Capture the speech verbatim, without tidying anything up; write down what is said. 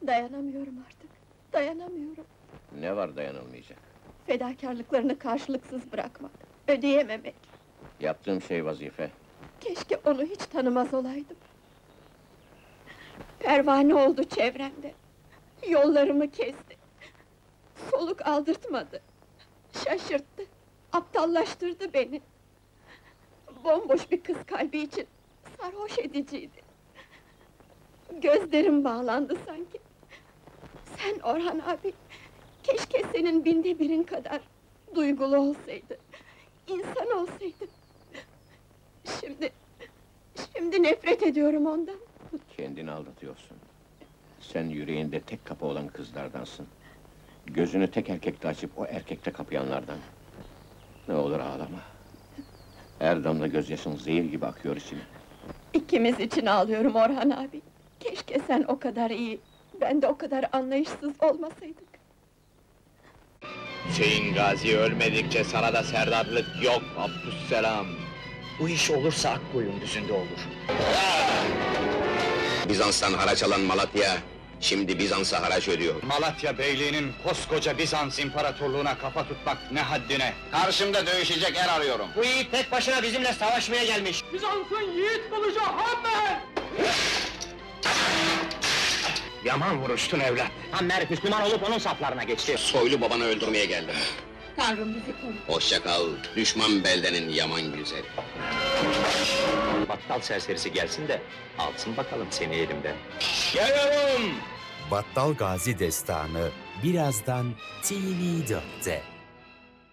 Dayanamıyorum artık, dayanamıyorum. Ne var dayanılmayacak? Fedakarlıklarını karşılıksız bırakmak, ödeyememek. Yaptığım şey vazife. Keşke onu hiç tanımaz olaydım. Pervane oldu çevremde. Yollarımı kesti. Soluk aldırtmadı. Şaşırttı, aptallaştırdı beni. Bomboş bir kız kalbi için sarhoş ediciydi. Gözlerim bağlandı sanki. Sen Orhan abi, keşke senin binde birin kadar duygulu olsaydı, insan olsaydı. Şimdi, şimdi nefret ediyorum ondan. Kendini aldatıyorsun. Sen yüreğinde tek kapı olan kızlardansın. Gözünü tek erkekte açıp o erkekte kapayanlardan. Ne olur ağlama. Her damla gözyaşın zehir gibi akıyor içine. İkimiz için ağlıyorum Orhan abi. Keşke sen o kadar iyi, ben de o kadar anlayışsız olmasaydık. Hüseyin Gazi ölmedikçe sana da serdarlık yok Abdüsselam. Bu iş olursa Akkoyun düzünde olur. Bizans'tan haraç alan Malatya, şimdi Bizans'a haraç ödüyor. Malatya Beyliği'nin koskoca Bizans İmparatorluğu'na kafa tutmak ne haddine? Karşımda dövüşecek er arıyorum. Bu yiğit tek başına bizimle savaşmaya gelmiş. Bizans'ın yiğit kılıcı Hammer! Yaman vuruştun evlat. Hammer Müslüman olup onun saflarına geçti. Soylu babanı öldürmeye geldim. Tanrım bizi koru. Hoşça kal, düşman beldenin yaman güzeli. Battal serserisi gelsin de alsın bakalım seni elimden. Geliyorum! Battal Gazi Destanı birazdan T V dörtte.